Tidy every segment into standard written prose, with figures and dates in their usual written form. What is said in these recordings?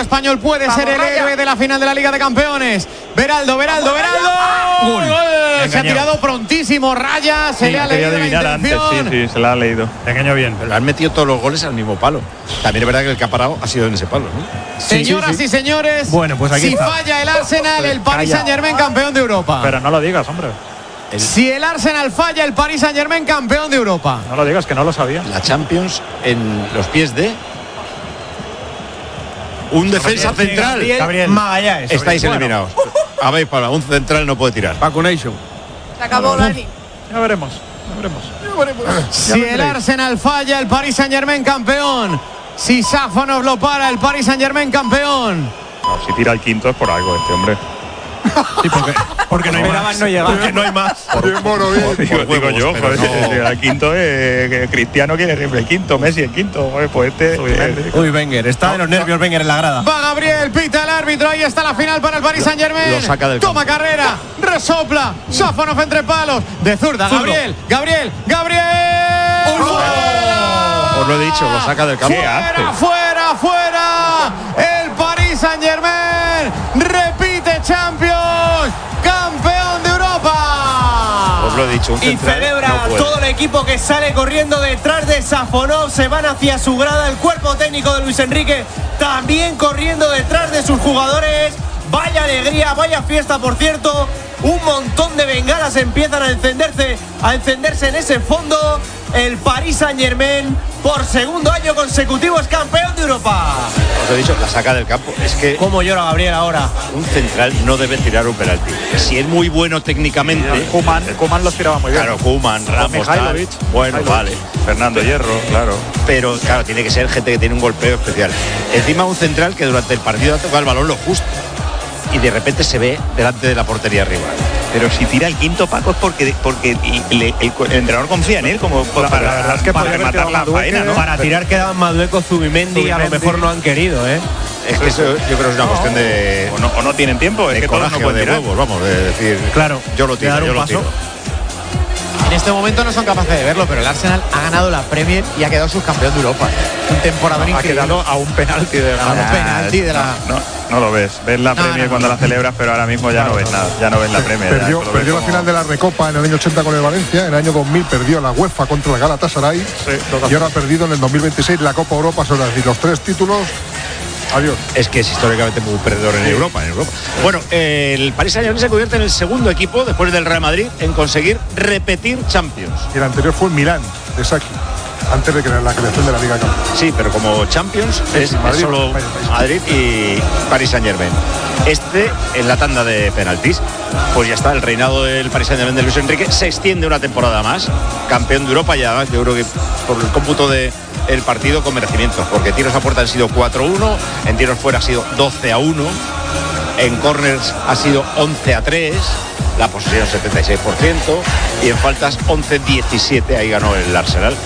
español puede ser el héroe de la final de la Liga de Campeones. Beraldo. ¡Gol! Se ha tirado prontísimo, Raya, se le ha leído la intención. Antes, sí, se la ha leído. Pequeño bien. Pero han metido todos los goles al mismo palo. También es verdad que el que ha parado ha sido en ese palo, ¿no? Señoras y señores, bueno, pues aquí si está. falla el Arsenal, el Paris Saint-Germain campeón de Europa. Pero no lo digas, hombre. Si el Arsenal falla, el Paris Saint-Germain campeón de Europa. No lo digas, que no lo sabía. La Champions en los pies de un defensa central. Gabriel Magallanes. Estáis eliminados. Habéis para un central no puede tirar. Vacunation. Se acabó, Dani. Ya veremos. Si el Arsenal falla, el Paris Saint-Germain campeón. Si Safonov lo para, el Paris Saint-Germain campeón. No, si tira el quinto es por algo este hombre. Sí, porque no hay más. No llegar. Porque no hay más. Digo yo, pero joder, no. si el quinto Cristiano quiere siempre el quinto, Messi el quinto, joder, pues este. Uy, Wenger, está de los nervios Wenger en la grada. Va Gabriel, pita el árbitro, ahí está la final para el Paris Saint-Germain. Lo saca del Toma carrera, resopla, Safonov entre palos, de zurda, Gabriel. Os lo he dicho, lo saca del campo. Fuera. El Paris Saint-Germain repite Champions, campeón de Europa. Os lo he dicho, un Y central celebra no puede. todo el equipo que sale corriendo detrás de Safonov. Se van hacia su grada. El cuerpo técnico de Luis Enrique también corriendo detrás de sus jugadores. Vaya alegría, vaya fiesta, por cierto. Un montón de bengalas empiezan a encenderse en ese fondo. El Paris Saint-Germain, por segundo año consecutivo, es campeón de Europa. Os he dicho, la saca del campo. Es que ¿Cómo llora Gabriel ahora? un central no debe tirar un penalti. Si es muy bueno técnicamente. Koeman los tiraba muy bien. Claro, Koeman, Ramos, tal. Mihailovic. Bueno, vale. Fernando Hierro, claro. Pero claro, tiene que ser gente que tiene un golpeo especial. Encima un central que durante el partido ha tocado el balón lo justo y de repente se ve delante de la portería rival. Pero si tira el quinto, Paco, es porque el entrenador confía en él como La verdad es que para podría haber rematar la tirado faena, ¿no? Para tirar quedaban Madueco, Zubimendi, a lo mejor no han querido, ¿eh? Es que eso yo creo que es una cuestión de O no tienen tiempo, es de que todos coraje no o de pueden tirar. huevos, vamos, de decir, Claro, yo lo de dar tiro, un yo lo paso. tiro. En este momento no son capaces de verlo, pero el Arsenal ha ganado la Premier y ha quedado subcampeón de Europa. Un temporador Ha increíble. quedado a un penalti de A un penalti de la... No lo ves. Ves la Premier cuando la celebras, pero ahora mismo ya no ves nada. Ya no ves la Premier. Perdió la final de la Recopa en el año 80 con el Valencia, en el año 2000 perdió la UEFA contra el Galatasaray y ahora ha perdido en el 2026 la Copa Europa. Son los 3 títulos. Adiós. Es que es históricamente muy perdedor en Europa. Bueno, el Paris Saint-Germain se convierte en el segundo equipo después del Real Madrid en conseguir repetir Champions. Y el anterior fue Milán, de Saki, antes de que la creación de la Liga de Campeones. Sí, pero como Champions es Madrid, solo España. Madrid y Paris Saint-Germain. En la tanda de penaltis, pues ya está, el reinado del Paris Saint-Germain de Luis Enrique se extiende una temporada más, campeón de Europa ya, yo creo que por el cómputo de el partido con merecimientos, porque tiros a puerta han sido 4-1, en tiros fuera ha sido 12-1, en corners ha sido 11-3, la posesión 76% y en faltas 11-17, ahí ganó el Arsenal.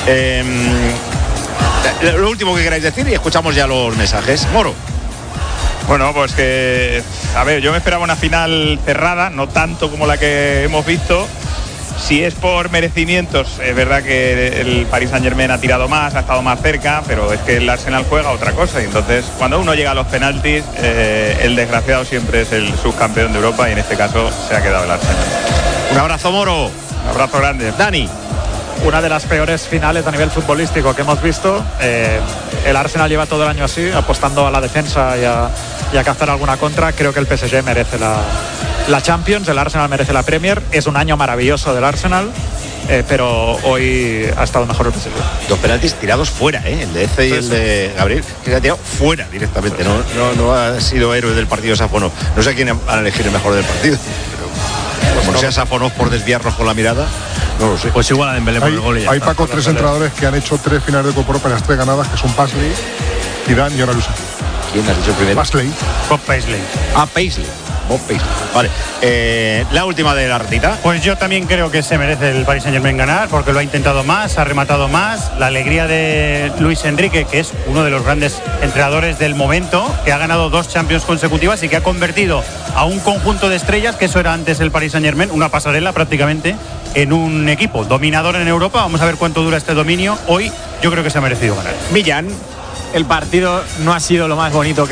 Lo último que queráis decir y escuchamos ya los mensajes. Moro. Bueno, pues que, a ver, yo me esperaba una final cerrada, no tanto como la que hemos visto. Si es por merecimientos, es verdad que el Paris Saint-Germain ha tirado más, ha estado más cerca, pero es que el Arsenal juega otra cosa. Y entonces, cuando uno llega a los penaltis, el desgraciado siempre es el subcampeón de Europa y en este caso se ha quedado el Arsenal. Un abrazo, Moro. Un abrazo grande. Dani. Una de las peores finales a nivel futbolístico que hemos visto. El Arsenal lleva todo el año así, apostando a la defensa y a cazar alguna contra. Creo que el PSG merece la Champions, el Arsenal merece la Premier. Es un año maravilloso del Arsenal, pero hoy ha estado mejor el PSG. 2 penaltis tirados fuera, el de Eze y el de Gabriel, que se ha tirado fuera directamente. No ha sido héroe del partido Safonov. No sé quién van a elegir el mejor del partido, pero como no sea Safonov por desviarnos con la mirada, no lo sé. Pues igual a Dembélé por el gol y ya Hay está. Paco, 3 entrenadores que han hecho 3 finales de Copa Europa en las 3 ganadas, que son Paisley, Zidane y ahora Luis Enrique. ¿Quién has dicho primero? Paisley. Bob Paisley. Paisley. Bob Paisley. Vale. La última de la ratita. Pues yo también creo que se merece el Paris Saint-Germain ganar, porque lo ha intentado más, ha rematado más. La alegría de Luis Enrique, que es uno de los grandes entrenadores del momento, que ha ganado 2 Champions consecutivas y que ha convertido a un conjunto de estrellas, que eso era antes el Paris Saint-Germain, una pasarela prácticamente, en un equipo dominador en Europa. Vamos a ver cuánto dura este dominio. Hoy yo creo que se ha merecido ganar. Millán. El partido no ha sido lo más bonito que